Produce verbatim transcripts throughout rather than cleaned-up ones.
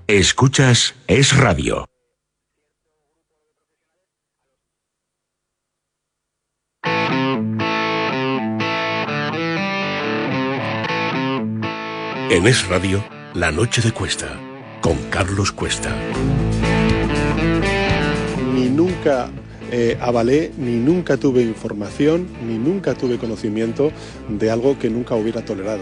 Escuchas Es Radio. En Es Radio, La Noche de Cuesta, con Carlos Cuesta. Ni nunca eh, avalé, ni nunca tuve información, ni nunca tuve conocimiento de algo que nunca hubiera tolerado.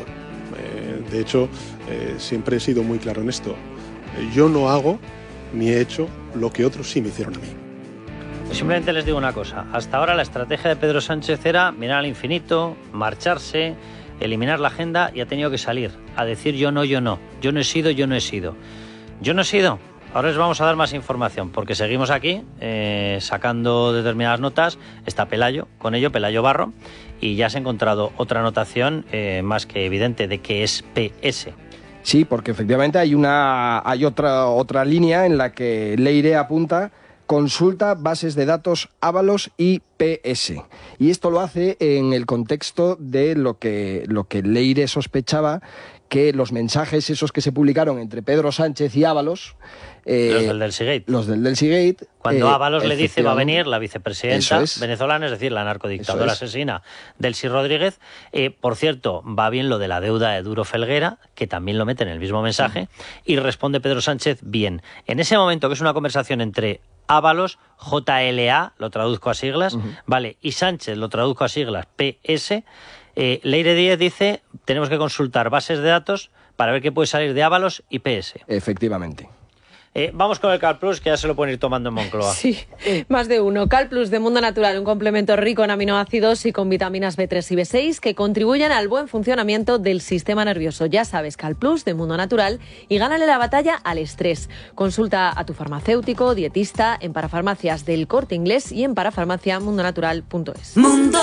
Eh, de hecho, eh, siempre he sido muy claro en esto. Yo no hago ni he hecho lo que otros sí me hicieron a mí. Simplemente les digo una cosa. Hasta ahora la estrategia de Pedro Sánchez era mirar al infinito, marcharse, eliminar la agenda, y ha tenido que salir a decir yo no, yo no. Yo no he sido, yo no he sido. Yo no he sido. Ahora les vamos a dar más información porque seguimos aquí eh, sacando determinadas notas. Está Pelayo, con ello, Pelayo Barro, y ya se ha encontrado otra anotación eh, más que evidente de que es P S. Sí, porque efectivamente hay una hay otra otra línea en la que Leire apunta: consulta bases de datos Ábalos y P S. Y esto lo hace en el contexto de lo que, lo que Leire sospechaba, que los mensajes esos que se publicaron entre Pedro Sánchez y Ábalos... Eh, los del Delsigate. Los del Delsigate. Cuando eh, Ábalos le dice va a venir la vicepresidenta es. venezolana, es decir, la narcodictadora es. asesina Delcy Rodríguez. Eh, por cierto, va bien lo de la deuda de Duro Felguera, que también lo mete en el mismo mensaje, sí. Y responde Pedro Sánchez bien. En ese momento, que es una conversación entre Ábalos, J L A, lo traduzco a siglas, uh-huh. Vale, y Sánchez, lo traduzco a siglas, P S, eh, Leire Díez dice, tenemos que consultar bases de datos para ver qué puede salir de Ábalos y P S. Efectivamente. Eh, vamos con el CalPlus, que ya se lo pueden ir tomando en Moncloa. Sí, más de uno. CalPlus de Mundo Natural, un complemento rico en aminoácidos y con vitaminas B tres y B seis que contribuyen al buen funcionamiento del sistema nervioso. Ya sabes, CalPlus de Mundo Natural, y gánale la batalla al estrés. Consulta a tu farmacéutico, dietista, en parafarmacias del Corte Inglés y en parafarmacia mundo natural punto es. Mundo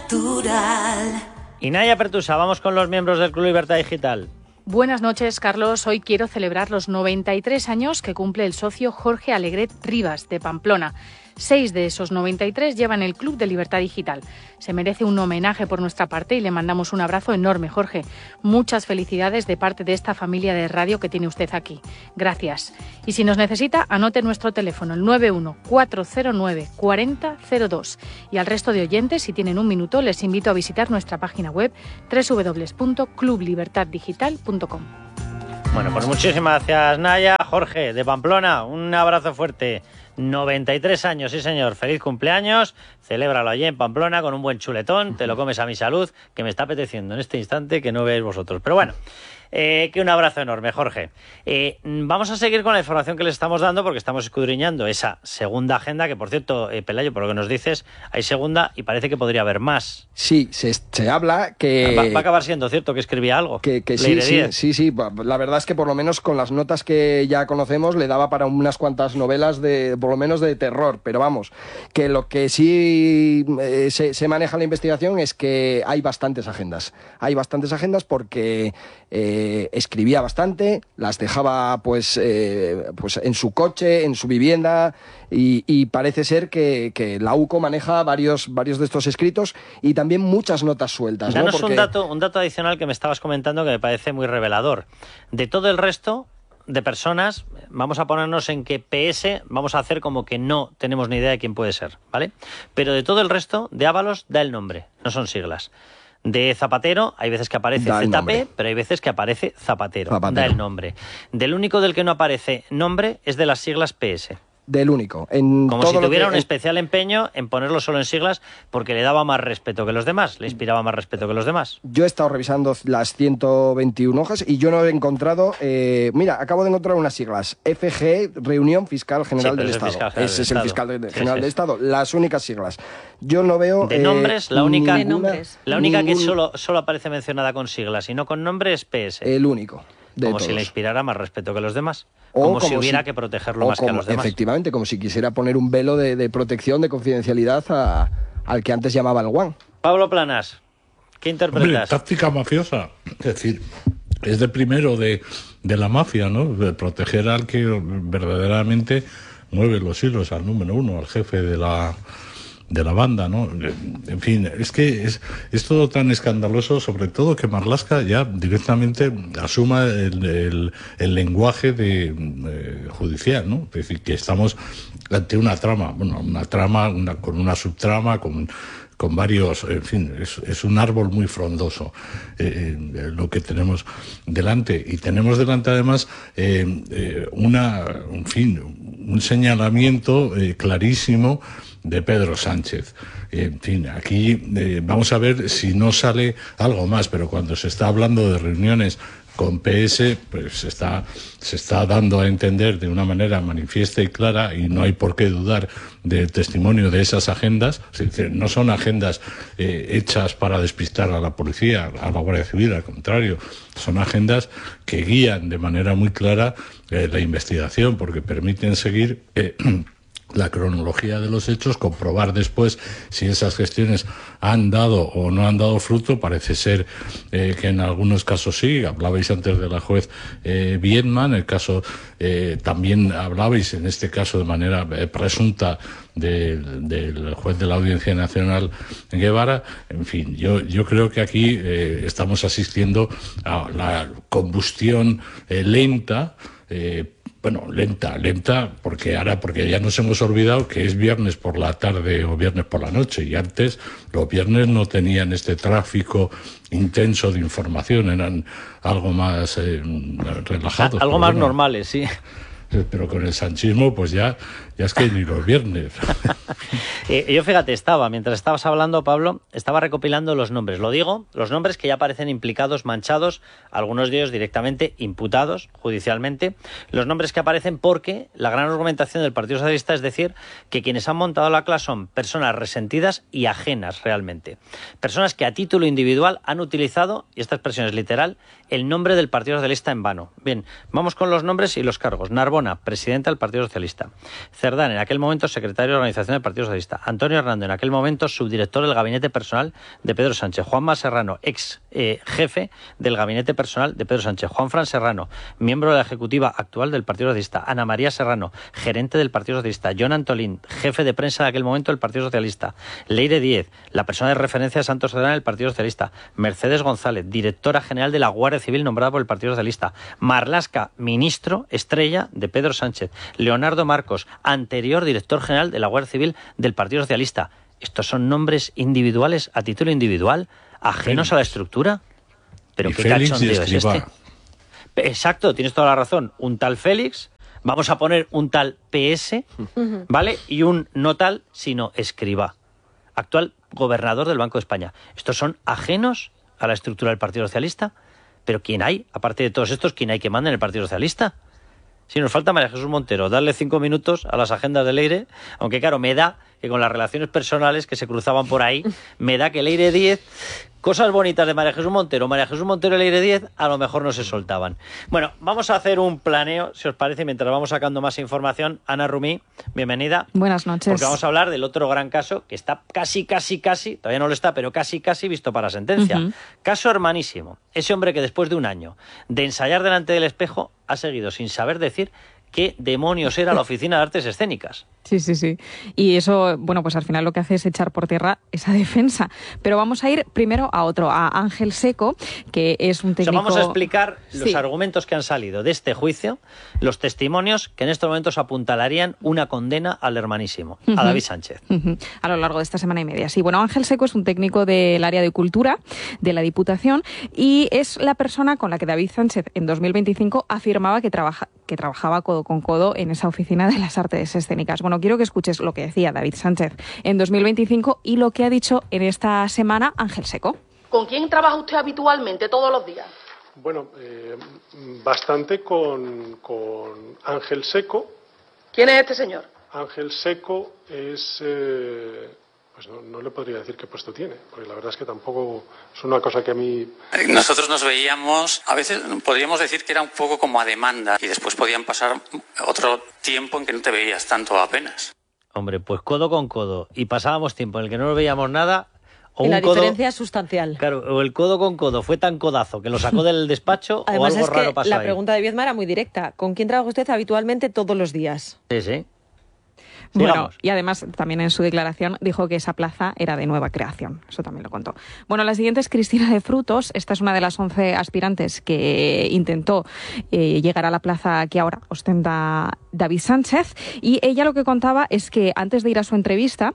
Natural. Y Naya Pertusa, vamos con los miembros del Club Libertad Digital. Buenas noches, Carlos. Hoy quiero celebrar los noventa y tres años que cumple el socio Jorge Alegret Rivas, de Pamplona. Seis de esos noventa y tres llevan el Club de Libertad Digital. Se merece un homenaje por nuestra parte y le mandamos un abrazo enorme, Jorge. Muchas felicidades de parte de esta familia de radio que tiene usted aquí. Gracias. Y si nos necesita, anote nuestro teléfono, el nueve uno cuatro cero nueve cuatro cero cero dos. Y al resto de oyentes, si tienen un minuto, les invito a visitar nuestra página web doble u doble u doble u punto club libertad digital punto com. Bueno, pues muchísimas gracias, Naya. Jorge, de Pamplona, un abrazo fuerte. noventa y tres años, sí señor, feliz cumpleaños, celébralo allí en Pamplona con un buen chuletón, te lo comes a mi salud, que me está apeteciendo en este instante que no veáis vosotros. Pero bueno, eh, que un abrazo enorme, Jorge. Eh, vamos a seguir con la información que les estamos dando porque estamos escudriñando esa segunda agenda, que por cierto, eh, Pelayo, por lo que nos dices, hay segunda y parece que podría haber más. Sí, se, se habla que... Va, va a acabar siendo cierto que escribía algo. Que, que sí, sí, sí, sí, la verdad es que por lo menos con las notas que ya conocemos le daba para unas cuantas novelas de, por lo menos de terror, pero vamos, que lo que sí eh, se, se maneja en la investigación es que hay bastantes agendas, hay bastantes agendas porque eh, escribía bastante, las dejaba pues, eh, pues en su coche, en su vivienda, y, y parece ser que, que la U C O maneja varios, varios de estos escritos y también muchas notas sueltas. Danos, ¿no? Porque... un dato, un dato adicional que me estabas comentando que me parece muy revelador. De todo el resto de personas, vamos a ponernos en que P S, vamos a hacer como que no tenemos ni idea de quién puede ser, ¿vale? Pero de todo el resto, de Ábalos da el nombre, no son siglas. De Zapatero, hay veces que aparece Z P, pero hay veces que aparece Zapatero, Zapatero, da el nombre. Del único del que no aparece nombre es de las siglas P S. Del único. En Como todo si tuviera que... un especial empeño en ponerlo solo en siglas porque le daba más respeto que los demás, le inspiraba más respeto que los demás. Yo he estado revisando las ciento veintiuna hojas y yo no he encontrado... Eh, mira, acabo de encontrar unas siglas. F G, Reunión Fiscal General sí, del es Estado. Fiscal General Ese del es el Estado. Fiscal de, sí, General sí. del Estado. Las únicas siglas. Yo no veo... De nombres, eh, la única, de nombres. La única ningún... que solo, solo aparece mencionada con siglas y no con nombre es P S. El único. De como todos. si le inspirara más respeto que los demás. O como, como si hubiera si, que protegerlo o más como, que a los demás. Efectivamente, como si quisiera poner un velo de, de protección, de confidencialidad a, al que antes llamaba el One. Pablo Planas, ¿qué interpretas? Hombre, táctica mafiosa. Es decir, es de primero de, de la mafia, ¿no? De proteger al que verdaderamente mueve los hilos, al número uno, al jefe de la de la banda, ¿no? En fin, es que es, es todo tan escandaloso, sobre todo que Marlaska ya directamente asuma el, el, el lenguaje de, eh, judicial, ¿no? Es decir, que estamos ante una trama, bueno, una trama una, con una subtrama, con con varios, en fin, es, es un árbol muy frondoso eh, eh, lo que tenemos delante. Y tenemos delante además eh, eh, una, en fin, un señalamiento eh, clarísimo de Pedro Sánchez. En fin, aquí eh, vamos a ver si no sale algo más, pero cuando se está hablando de reuniones con P S, pues se está, se está dando a entender de una manera manifiesta y clara, y no hay por qué dudar del testimonio de esas agendas. Es decir, no son agendas eh, hechas para despistar a la policía, a la Guardia Civil, al contrario, son agendas que guían de manera muy clara eh, la investigación, porque permiten seguir eh, la cronología de los hechos, comprobar después si esas gestiones han dado o no han dado fruto. Parece ser eh, que en algunos casos sí. Hablabais antes de la juez eh, Biedman, el caso eh, también hablabais en este caso de manera eh, presunta del, del juez de la Audiencia Nacional Guevara. En fin, yo, yo creo que aquí eh, estamos asistiendo a la combustión eh, lenta, eh, Bueno, lenta, lenta, porque ahora, porque ya nos hemos olvidado que es viernes por la tarde o viernes por la noche, y antes los viernes no tenían este tráfico intenso de información, eran algo más eh, relajados. Algo más bueno, normales, sí. Pero con el sanchismo, pues ya, ya es que ni los viernes. eh, yo, fíjate, estaba, mientras estabas hablando, Pablo, estaba recopilando los nombres. Lo digo, los nombres que ya aparecen implicados, manchados, algunos de ellos directamente imputados judicialmente. Los nombres que aparecen porque la gran argumentación del Partido Socialista es decir que quienes han montado la clase son personas resentidas y ajenas realmente. Personas que a título individual han utilizado, y esta expresión es literal, el nombre del Partido Socialista en vano. Bien, vamos con los nombres y los cargos. Narbona, presidenta del Partido Socialista. Cerdán, en aquel momento secretario de organización del Partido Socialista. Antonio Hernando, en aquel momento subdirector del gabinete personal de Pedro Sánchez. Juanma Serrano, ex eh, jefe del gabinete personal de Pedro Sánchez. Juan Fran Serrano, miembro de la ejecutiva actual del Partido Socialista. Ana María Serrano, gerente del Partido Socialista. John Antolín, jefe de prensa de aquel momento del Partido Socialista. Leire Díez, la persona de referencia de Santos Cerdán del Partido Socialista. Mercedes González, directora general de la Guardia Civil nombrada por el Partido Socialista. Marlaska, ministro estrella de Pedro Sánchez. Leonardo Marcos, anterior director general de la Guardia Civil del Partido Socialista. ¿Estos son nombres individuales a título individual, ajenos Félix. a la estructura? ¿Pero y qué Félix cachondeo es este? Exacto, tienes toda la razón. Un tal Félix, vamos a poner un tal P S, ¿vale? Y un no tal, sino Escrivá, actual gobernador del Banco de España. ¿Estos son ajenos a la estructura del Partido Socialista? ¿Pero quién hay? Aparte de todos estos, ¿quién hay que manda en el Partido Socialista? Si nos falta María Jesús Montero, darle cinco minutos a las agendas de Leire, aunque claro, me da que con las relaciones personales que se cruzaban por ahí, me da que Leire Díez, cosas bonitas de María Jesús Montero, María Jesús Montero y Leire Díez, a lo mejor no se soltaban. Bueno, vamos a hacer un planeo, si os parece, mientras vamos sacando más información. Ana Rumí, bienvenida. Buenas noches. Porque vamos a hablar del otro gran caso, que está casi, casi, casi, todavía no lo está, pero casi, casi visto para sentencia. Uh-huh. Caso hermanísimo. Ese hombre que después de un año de ensayar delante del espejo ha seguido sin saber decir qué demonios era la Oficina de Artes Escénicas. Sí, sí, sí. Y eso, bueno, pues al final lo que hace es echar por tierra esa defensa. Pero vamos a ir primero a otro, a Ángel Seco, que es un técnico... O sea, vamos a explicar sí. los argumentos que han salido de este juicio, los testimonios que en estos momentos apuntalarían una condena al hermanísimo, uh-huh. a David Sánchez. Uh-huh. A lo largo de esta semana y media. Sí, bueno, Ángel Seco es un técnico del área de cultura de la Diputación y es la persona con la que David Sánchez en dos mil veinticinco afirmaba que, trabaja, que trabajaba codo con codo en esa Oficina de las Artes Escénicas. Bueno, quiero que escuches lo que decía David Sánchez en dos mil veinticinco y lo que ha dicho en esta semana Ángel Seco. ¿Con quién trabaja usted habitualmente todos los días? Bueno, eh, bastante con, con Ángel Seco. ¿Quién es este señor? Ángel Seco es... Eh, pues no, no le podría decir qué puesto tiene, porque la verdad es que tampoco es una cosa que a mí... Nosotros nos veíamos, a veces podríamos decir que era un poco como a demanda y después podían pasar otro tiempo en que no te veías tanto apenas. Hombre, pues codo con codo y pasábamos tiempo en el que no nos veíamos nada... O y la codo, diferencia es sustancial. Claro, o el codo con codo fue tan codazo que lo sacó del despacho o algo es que raro pasó la ahí. Pregunta de Biedma era muy directa. ¿Con quién trabaja usted habitualmente todos los días? Sí, sí. Bueno, Sigamos. y además también en su declaración dijo que esa plaza era de nueva creación. Eso también lo contó. Bueno, la siguiente es Cristina de Frutos. Esta es una de las once aspirantes que intentó eh, llegar a la plaza que ahora ostenta David Sánchez. Y ella lo que contaba es que antes de ir a su entrevista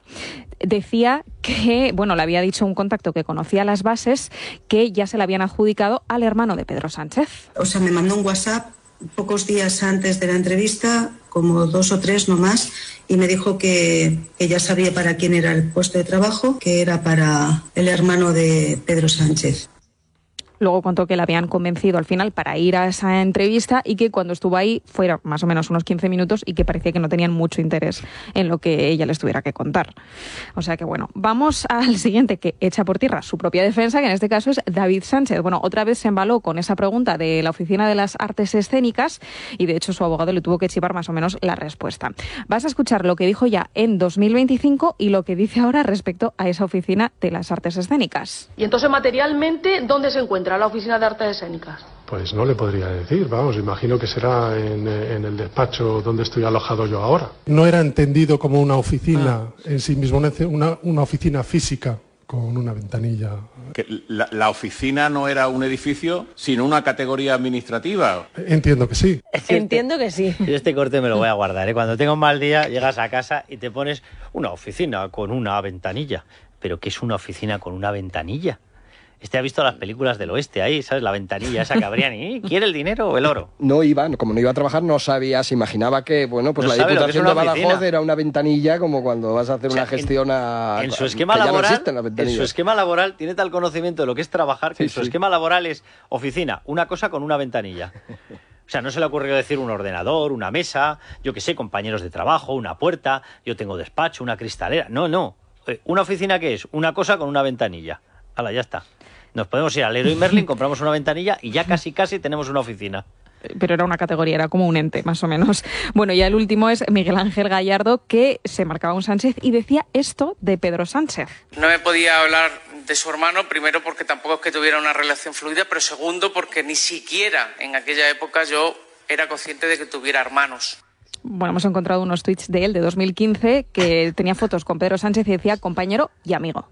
decía que, bueno, le había dicho un contacto que conocía las bases que ya se la habían adjudicado al hermano de Pedro Sánchez. O sea, me mandó un WhatsApp pocos días antes de la entrevista, como dos o tres no más, y me dijo que, que ya sabía para quién era el puesto de trabajo, que era para el hermano de Pedro Sánchez. Luego contó que la habían convencido al final para ir a esa entrevista y que cuando estuvo ahí fueron más o menos unos quince minutos y que parecía que no tenían mucho interés en lo que ella les tuviera que contar. O sea que bueno, vamos al siguiente, que echa por tierra su propia defensa, que en este caso es David Sánchez. Bueno, otra vez se embaló con esa pregunta de la Oficina de las Artes Escénicas y de hecho su abogado le tuvo que chivar más o menos la respuesta. Vas a escuchar lo que dijo ya en dos mil veinticinco y lo que dice ahora respecto a esa Oficina de las Artes Escénicas. Y entonces, materialmente, ¿dónde se encuentra la Oficina de Artes Escénicas? Pues no le podría decir, vamos, imagino que será en, en el despacho donde estoy alojado yo ahora. No era entendido como una oficina ah. en sí mismo, una, una oficina física con una ventanilla. Que la, la oficina no era un edificio, sino una categoría administrativa. Entiendo que sí. Entiendo que sí. Yo este corte me lo voy a guardar, ¿eh? Cuando tenga un mal día, llegas a casa y te pones una oficina con una ventanilla. ¿Pero qué es una oficina con una ventanilla? Este ha visto las películas del oeste ahí, ¿sabes? La ventanilla esa que abrían y ¿quiere el dinero o el oro? No iba, como no iba a trabajar, no sabía, se imaginaba que, bueno, pues no la Diputación de Badajoz oficina. Era una ventanilla como cuando vas a hacer o sea, una gestión a... En su esquema laboral, no en su esquema laboral tiene tal conocimiento de lo que es trabajar que sí, en su sí. esquema laboral es oficina, una cosa con una ventanilla. O sea, no se le ocurrió decir un ordenador, una mesa, yo qué sé, compañeros de trabajo, una puerta, yo tengo despacho, una cristalera. No, no. ¿Una oficina qué es? Una cosa con una ventanilla. Hala, ya está. Nos podemos ir al Leroy Merlin, compramos una ventanilla y ya casi casi tenemos una oficina. Pero era una categoría, era como un ente, más o menos. Bueno, ya el último es Miguel Ángel Gallardo, que se marcaba un Sánchez y decía esto de Pedro Sánchez. No me podía hablar de su hermano, primero porque tampoco es que tuviera una relación fluida, pero segundo porque ni siquiera en aquella época yo era consciente de que tuviera hermanos. Bueno, hemos encontrado unos tweets de él de dos mil quince que tenía fotos con Pedro Sánchez y decía compañero y amigo.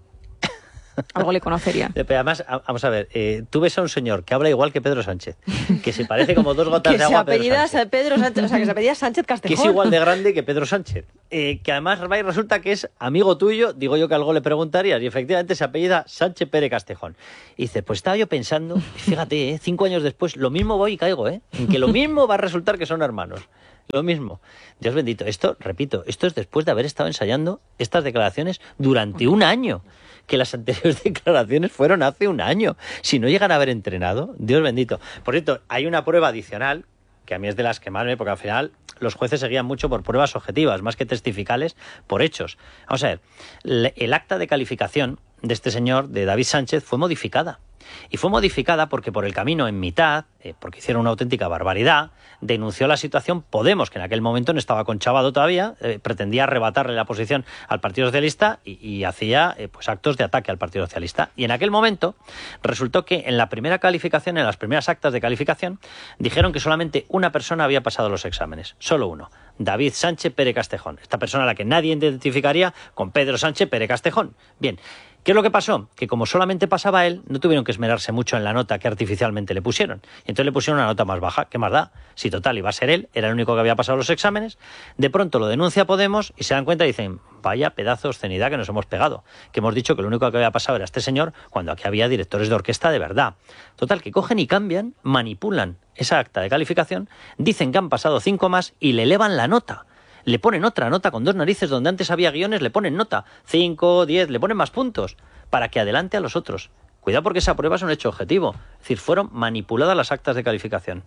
Algo le conocería. Pero además, vamos a ver, eh, tú ves a un señor que habla igual que Pedro Sánchez, que se parece como dos gotas de agua a Pedro Sánchez. Pedro Sánchez. O sea, que se apellida Sánchez Castejón. Que es igual de grande que Pedro Sánchez. Eh, que además resulta que es amigo tuyo, digo yo que algo le preguntarías, y efectivamente se apellida Sánchez Pérez Castejón. Y dice, pues estaba yo pensando, fíjate, eh, cinco años después, lo mismo voy y caigo, ¿eh? En que lo mismo va a resultar que son hermanos. Lo mismo. Dios bendito. Esto, repito, esto es después de haber estado ensayando estas declaraciones durante un año. Que las anteriores declaraciones fueron hace un año. Si no llegan a haber entrenado, Dios bendito. Por cierto, hay una prueba adicional, que a mí es de las que más me... Porque al final los jueces se guían mucho por pruebas objetivas, más que testificales, por hechos. Vamos a ver, el acta de calificación de este señor, de David Sánchez, fue modificada. Y fue modificada porque por el camino, en mitad, eh, porque hicieron una auténtica barbaridad, denunció la situación Podemos, que en aquel momento no estaba conchavado todavía, eh, pretendía arrebatarle la posición al Partido Socialista y, y hacía eh, pues actos de ataque al Partido Socialista. Y en aquel momento resultó que en la primera calificación, en las primeras actas de calificación, dijeron que solamente una persona había pasado los exámenes, solo uno, David Sánchez Pérez Castejón. Esta persona a la que nadie identificaría con Pedro Sánchez Pérez Castejón. Bien. ¿Qué es lo que pasó? Que como solamente pasaba él, no tuvieron que esmerarse mucho en la nota que artificialmente le pusieron. Y entonces le pusieron una nota más baja. ¿Qué más da? Si total iba a ser él, era el único que había pasado los exámenes. De pronto lo denuncia Podemos y se dan cuenta y dicen, vaya pedazo de obscenidad que nos hemos pegado. Que hemos dicho que lo único que había pasado era este señor cuando aquí había directores de orquesta de verdad. Total, que cogen y cambian, manipulan esa acta de calificación, dicen que han pasado cinco más y le elevan la nota. Le ponen otra nota con dos narices donde antes había guiones, le ponen nota, cinco, diez, le ponen más puntos para que adelante a los otros. Cuidado porque esa prueba es un hecho objetivo. Es decir, fueron manipuladas las actas de calificación.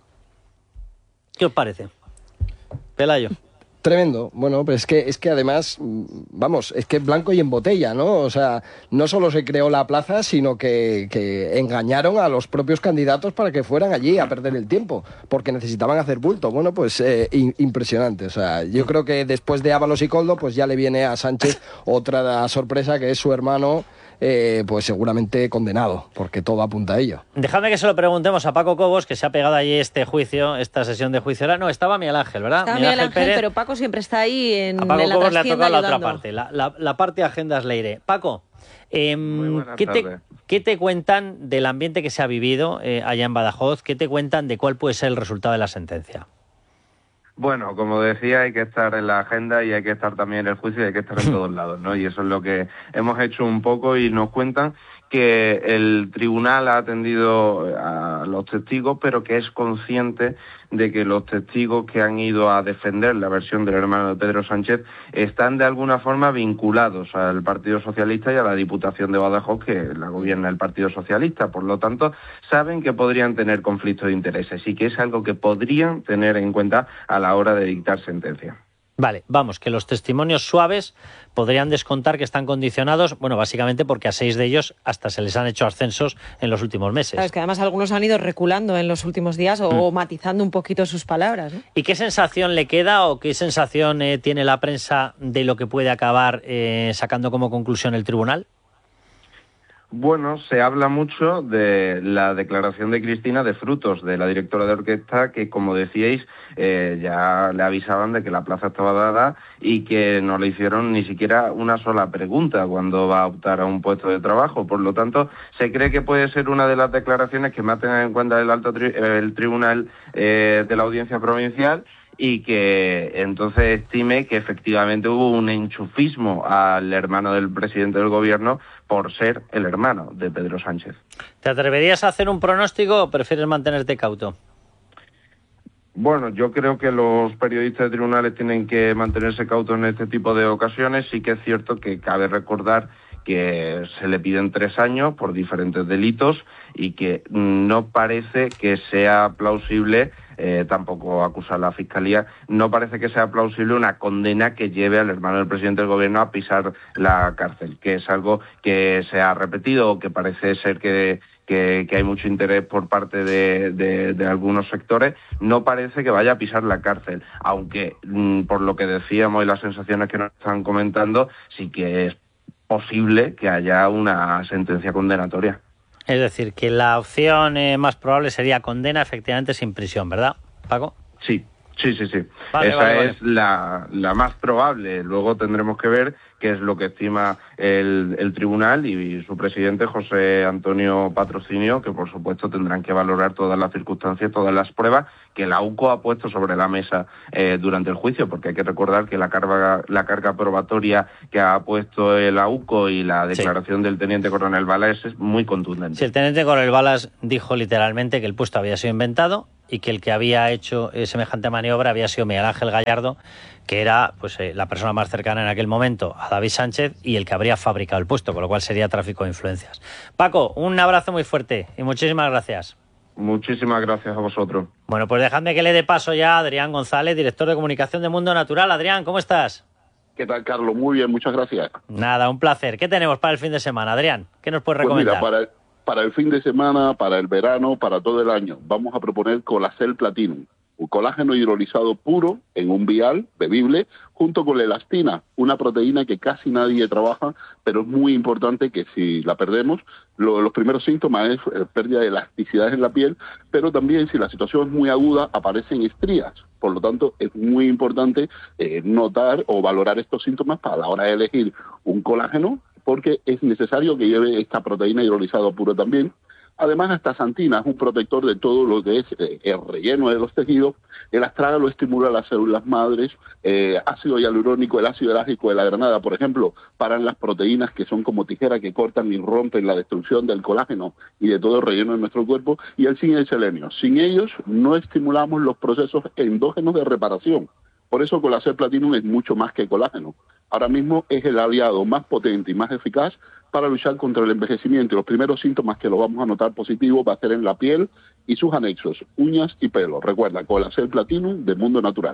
¿Qué os parece? Pelayo. Tremendo. Bueno, pero es que, es que además, vamos, es que blanco y en botella, ¿no? O sea, no solo se creó la plaza, sino que, que engañaron a los propios candidatos para que fueran allí a perder el tiempo, porque necesitaban hacer bulto. Bueno, pues eh, in, impresionante. O sea, yo creo que después de Ábalos y Koldo, pues ya le viene a Sánchez otra sorpresa, que es su hermano eh, pues seguramente condenado, porque todo apunta a ello. Dejadme que se lo preguntemos a Paco Cobos, que se ha pegado allí este juicio, esta sesión de juicio. No, estaba Miguel Ángel, ¿verdad? Estaba Miguel Ángel, Pérez, pero Paco siempre está ahí en, a Paco en la Cobos le ha tocado ayudando. la otra parte, la, la, la parte agendas Leire. Paco, eh, ¿qué, te, ¿qué te cuentan del ambiente que se ha vivido eh, allá en Badajoz? ¿Qué te cuentan de cuál puede ser el resultado de la sentencia? Bueno, como decía, hay que estar en la agenda y hay que estar también en el juicio y hay que estar en todos lados, ¿no? Y eso es lo que hemos hecho un poco y nos cuentan que el tribunal ha atendido a los testigos, pero que es consciente de que los testigos que han ido a defender la versión del hermano de Pedro Sánchez están de alguna forma vinculados al Partido Socialista y a la Diputación de Badajoz, que la gobierna el Partido Socialista. Por lo tanto, saben que podrían tener conflictos de intereses y que es algo que podrían tener en cuenta a la hora de dictar sentencia. Vale, vamos, que los testimonios suaves podrían descontar que están condicionados, bueno, básicamente porque a seis de ellos hasta se les han hecho ascensos en los últimos meses. Claro, es que además algunos han ido reculando en los últimos días o, mm. o matizando un poquito sus palabras, ¿no? ¿Y qué sensación le queda o qué sensación eh, tiene la prensa de lo que puede acabar eh, sacando como conclusión el tribunal? Bueno, se habla mucho de la declaración de Cristina de Frutos, de la directora de orquesta, que, como decíais, eh, ya le avisaban de que la plaza estaba dada y que no le hicieron ni siquiera una sola pregunta cuando va a optar a un puesto de trabajo. Por lo tanto, se cree que puede ser una de las declaraciones que más tenga en cuenta el alto tri- el tribunal eh, de la Audiencia Provincial, y que entonces estime que efectivamente hubo un enchufismo al hermano del presidente del gobierno por ser el hermano de Pedro Sánchez. ¿Te atreverías a hacer un pronóstico o prefieres mantenerte cauto? Bueno, yo creo que los periodistas de tribunales tienen que mantenerse cautos en este tipo de ocasiones. Sí que es cierto que cabe recordar que se le piden tres años por diferentes delitos y que no parece que sea plausible, eh, tampoco acusa a la Fiscalía, no parece que sea plausible una condena que lleve al hermano del presidente del gobierno a pisar la cárcel, que es algo que se ha repetido o que parece ser que Que, que hay mucho interés por parte de, de, de algunos sectores. No parece que vaya a pisar la cárcel, aunque mmm, por lo que decíamos y las sensaciones que nos están comentando, sí que es posible que haya una sentencia condenatoria. Es decir, que la opción eh, más probable sería condena efectivamente sin prisión, ¿verdad, Paco? Sí, sí, sí, sí. Vale, Esa vale, es vale. La, la más probable. Luego tendremos que ver qué es lo que estima el, el tribunal y su presidente, José Antonio Patrocinio, que por supuesto tendrán que valorar todas las circunstancias, todas las pruebas que la U C O ha puesto sobre la mesa eh, durante el juicio, porque hay que recordar que la carga, la carga probatoria que ha puesto la U C O y la declaración sí. del teniente coronel Balas es muy contundente. Sí, el teniente coronel Balas dijo literalmente que el puesto había sido inventado y que el que había hecho eh, semejante maniobra había sido Miguel Ángel Gallardo, que era pues eh, la persona más cercana en aquel momento a David Sánchez y el que habría fabricado el puesto, con lo cual sería tráfico de influencias. Paco, un abrazo muy fuerte y muchísimas gracias. Muchísimas gracias a vosotros. Bueno, pues dejadme que le dé paso ya a Adrián González, director de comunicación de Mundo Natural. Adrián, ¿cómo estás? ¿Qué tal, Carlos? Muy bien, muchas gracias. Nada, un placer. ¿Qué tenemos para el fin de semana, Adrián? ¿Qué nos puedes recomendar? Pues mira, para, para el fin de semana, para el verano, para todo el año, vamos a proponer Colacel Platinum, un colágeno hidrolizado puro en un vial bebible, junto con la elastina, una proteína que casi nadie trabaja, pero es muy importante que si la perdemos, lo, los primeros síntomas es eh, pérdida de elasticidad en la piel, pero también si la situación es muy aguda, aparecen estrías. Por lo tanto, es muy importante eh, notar o valorar estos síntomas para la hora de elegir un colágeno, porque es necesario que lleve esta proteína hidrolizada puro también. Además, astaxantina es un protector de todo lo que es eh, el relleno de los tejidos. El astrágalo estimula las células madres. Eh, ácido hialurónico, el ácido elágico de la granada, por ejemplo, paran las proteínas que son como tijeras que cortan y rompen la destrucción del colágeno y de todo el relleno de nuestro cuerpo. Y el zinc y el selenio. Sin ellos, no estimulamos los procesos endógenos de reparación. Por eso Colacel Platinum es mucho más que colágeno. Ahora mismo es el aliado más potente y más eficaz para luchar contra el envejecimiento. Y los primeros síntomas que lo vamos a notar positivos va a ser en la piel y sus anexos, uñas y pelo. Recuerda, Colacel Platinum de Mundo Natural.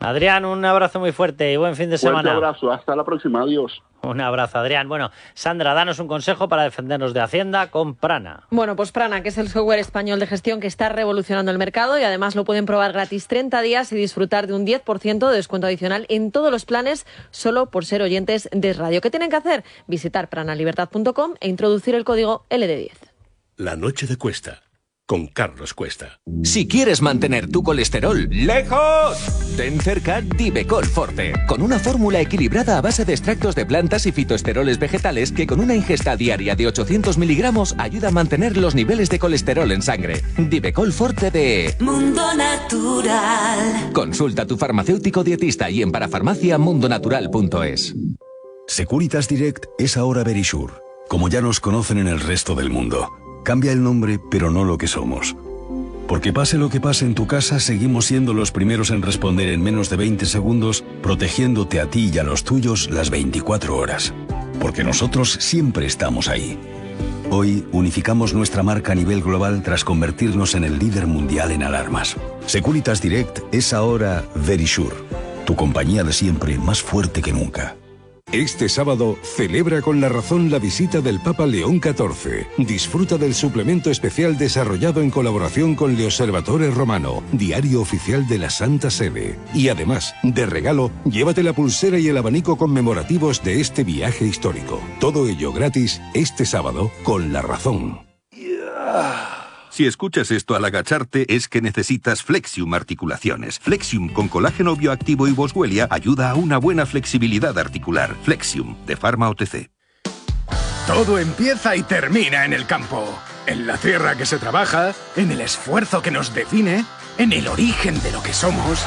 Adrián, un abrazo muy fuerte y buen fin de semana. Un abrazo, hasta la próxima, adiós. Un abrazo, Adrián. Bueno, Sandra, danos un consejo para defendernos de Hacienda con Prana. Bueno, pues Prana, que es el software español de gestión que está revolucionando el mercado y además lo pueden probar gratis treinta días y disfrutar de un diez por ciento de descuento adicional en todos los planes solo por ser oyentes de radio. ¿Qué tienen que hacer? Visitar pranalibertad punto com e introducir el código L D diez. La noche de Cuesta, con Carlos Cuesta. Si quieres mantener tu colesterol lejos, ten cerca Divecol Forte, con una fórmula equilibrada a base de extractos de plantas y fitoesteroles vegetales que con una ingesta diaria de ochocientos miligramos ayuda a mantener los niveles de colesterol en sangre. Divecol Forte de Mundo Natural. Consulta a tu farmacéutico dietista y en parafarmacia mundonatural punto es. Securitas Direct es ahora Verisure, como ya nos conocen en el resto del mundo. Cambia el nombre, pero no lo que somos. Porque pase lo que pase en tu casa, seguimos siendo los primeros en responder en menos de veinte segundos, protegiéndote a ti y a los tuyos las veinticuatro horas. Porque nosotros siempre estamos ahí. Hoy unificamos nuestra marca a nivel global tras convertirnos en el líder mundial en alarmas. Securitas Direct es ahora Verisure, tu compañía de siempre más fuerte que nunca. Este sábado celebra con La Razón la visita del Papa León catorce. Disfruta del suplemento especial desarrollado en colaboración con Le Osservatore Romano, diario oficial de la Santa Sede. Y además, de regalo, llévate la pulsera y el abanico conmemorativos de este viaje histórico. Todo ello gratis este sábado con La Razón. Si escuchas esto al agacharte es que necesitas Flexium Articulaciones. Flexium con colágeno bioactivo y boswellia ayuda a una buena flexibilidad articular. Flexium, de Pharma O T C. Todo empieza y termina en el campo. En la tierra que se trabaja, en el esfuerzo que nos define, en el origen de lo que somos.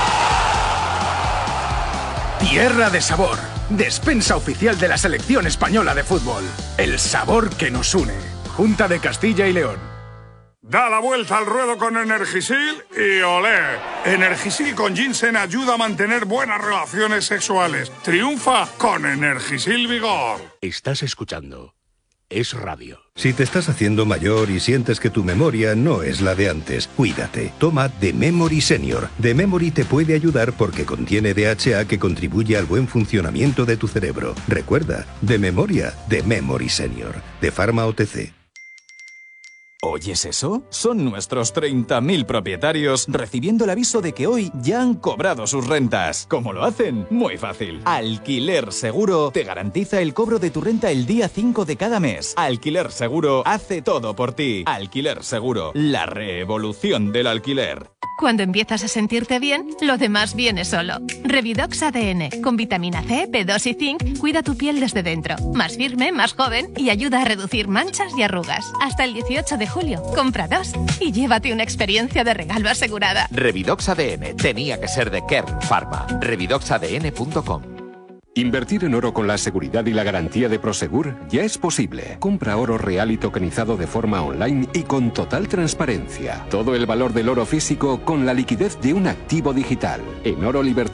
Tierra de sabor. Despensa oficial de la selección española de fútbol. El sabor que nos une. Junta de Castilla y León. Da la vuelta al ruedo con Energisil y olé. Energisil con ginseng ayuda a mantener buenas relaciones sexuales. Triunfa con Energisil Vigor. Estás escuchando Es Radio. Si te estás haciendo mayor y sientes que tu memoria no es la de antes, cuídate. Toma The Memory Senior. The Memory te puede ayudar porque contiene D H A que contribuye al buen funcionamiento de tu cerebro. Recuerda, de memoria, The Memory Senior. De Pharma O T C. ¿Oyes eso? Son nuestros treinta mil propietarios recibiendo el aviso de que hoy ya han cobrado sus rentas. ¿Cómo lo hacen? Muy fácil. Alquiler Seguro te garantiza el cobro de tu renta el día cinco de cada mes. Alquiler Seguro hace todo por ti. Alquiler Seguro, la revolución del alquiler. Cuando empiezas a sentirte bien, lo demás viene solo. Revidox A D N, con vitamina C, B dos y zinc, cuida tu piel desde dentro. Más firme, más joven y ayuda a reducir manchas y arrugas. Hasta el dieciocho de julio, compra dos y llévate una experiencia de regalo asegurada. Revidox A D N, tenía que ser de Kern Pharma. revidox a d n punto com. Invertir en oro con la seguridad y la garantía de Prosegur ya es posible. Compra oro real y tokenizado de forma online y con total transparencia. Todo el valor del oro físico con la liquidez de un activo digital. En Oro Libertad